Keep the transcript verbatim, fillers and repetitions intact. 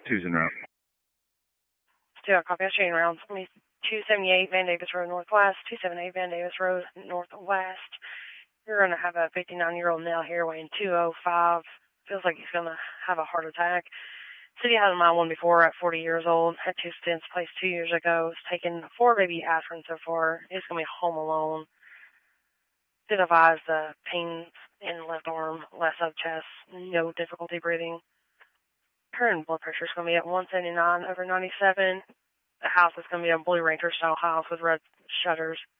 Two's en route. Still copy. I'm shooting around. It's going to be two seventy-eight Van Davis Road Northwest, two seventy-eight Van Davis Road Northwest. You're going to have a fifty-nine-year-old male here weighing two oh five. Feels like he's going to have a heart attack. City had him on one before at forty years old. Had two stints placed two years ago. He's taken four baby aspirin so far. He's going to be home alone. Did advise the pain in left arm, left sub chest, no difficulty breathing. Current blood pressure is going to be at one seventy-nine over ninety-seven. The house is going to be a Blue Ranger style house with red shutters.